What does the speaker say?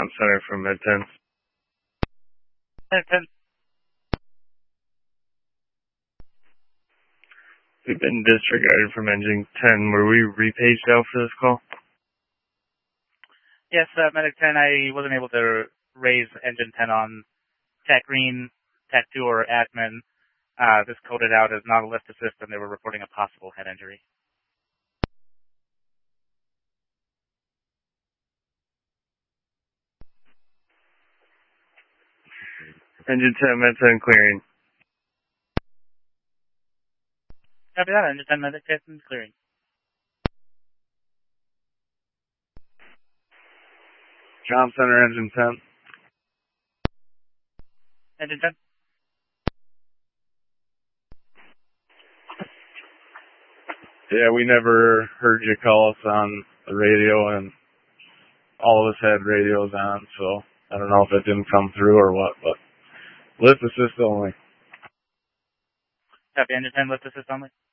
Tom Center from Mid-10. Mid-10. We've been disregarded from engine 10. Were we repaged out for this call? Yes, Medic 10, I wasn't able to raise engine 10 on Tech Green, Tech 2, or admin. This coded out as not a lift assist, and they were reporting a possible head injury. Engine 10, Med-10 clearing. Copy that, engine 10, Medic 10 clearing. Tom Center, engine 10. Engine 10. Yeah, we never heard you call us on the radio, and all of us had radios on, so I don't know if it didn't come through or what, but lift assist only. Copy, engine 10, lift assist only.